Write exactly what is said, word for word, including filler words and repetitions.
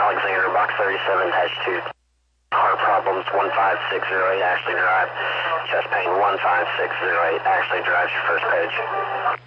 Alexander, box thirty-seven dash two. Heart problems, one five six zero eight Ashley Drive. Chest pain, one five six zero eight Ashley Drive, your first page.